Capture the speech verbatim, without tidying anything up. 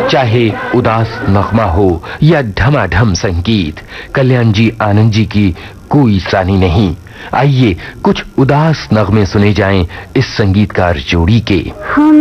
चाहे उदास नगमा हो या ढमाढम संगीत, कल्याण जी आनंद जी की कोई सानी नहीं। आइए कुछ उदास नगमे सुने जाएं इस संगीतकार जोड़ी के।